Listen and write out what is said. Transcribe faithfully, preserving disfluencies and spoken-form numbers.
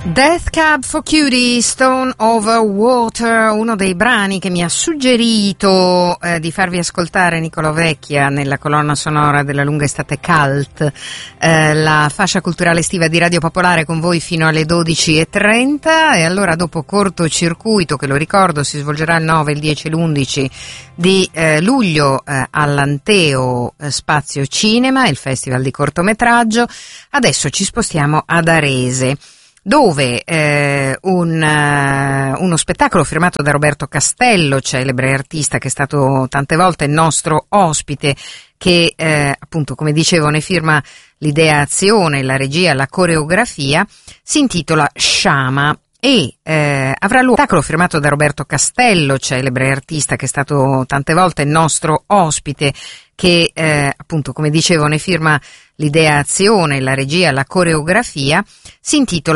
Death Cab for Cutie, Stone Over Water, uno dei brani che mi ha suggerito eh, di farvi ascoltare Nicolò Vecchia nella colonna sonora della lunga estate Cult, eh, la fascia culturale estiva di Radio Popolare, con voi fino alle dodici e trenta. E allora, dopo Cortocircuito, che lo ricordo si svolgerà il nove, il dieci e l'undici di eh, luglio eh, all'Anteo eh, Spazio Cinema, il festival di cortometraggio, adesso ci spostiamo ad Arese, dove eh, un, uh, uno spettacolo firmato da Roberto Castello, celebre artista che è stato tante volte il nostro ospite, che eh, appunto, come dicevo, ne firma l'ideazione, la regia, la coreografia, si intitola Sciama. E eh, avrà luogo, spettacolo firmato da Roberto Castello, celebre artista che è stato tante volte il nostro ospite, che eh, appunto, come dicevo, ne firma l'ideazione, la regia, la coreografia, si intitola